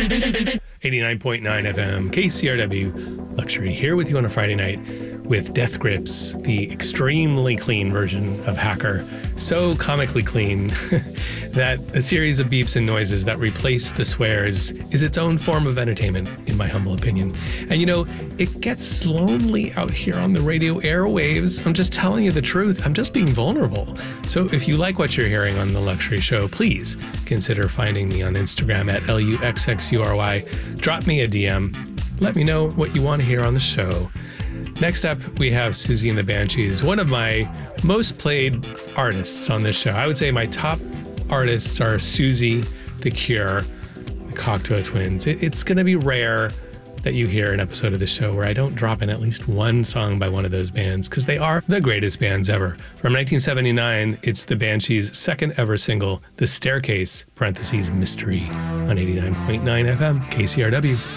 89.9 FM, KCRW, Luxury, here with you on a Friday night with Death Grips, the extremely clean version of Hacker. So comically clean that a series of beeps and noises that replace the swears is its own form of entertainment, in my humble opinion. And you know, it gets lonely out here on the radio airwaves. I'm just telling you the truth. I'm just being vulnerable. So if you like what you're hearing on The Luxury Show, please consider finding me on Instagram at LUXXURY. Drop me a DM. Let me know what you want to hear on the show. Next up, we have Siouxsie and the Banshees, one of my most played artists on this show. I would say my top artists are Siouxsie, The Cure, the Cocteau Twins. It's going to be rare that you hear an episode of the show where I don't drop in at least one song by one of those bands, because they are the greatest bands ever. From 1979, it's the Banshees' second ever single, The Staircase, (Mystery), on 89.9 FM, KCRW.